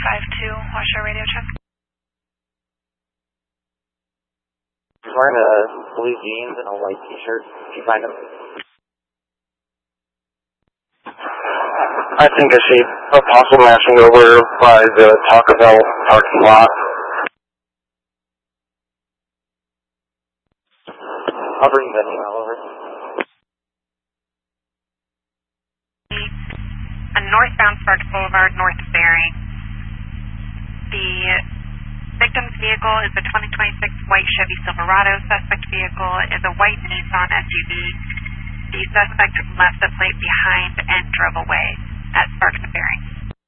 352, what's your radio check? He's wearing a blue jeans and a white t-shirt. Did you find him? I think I see a possum mashing over by the Taco Bell parking lot. I'll bring the email over. A northbound Sparks Boulevard, north of Bering. The victim's vehicle is a 2026 white Chevy Silverado. Suspect vehicle is a white Nissan SUV. The suspect left the plate behind and drove away at Sparks and Bering.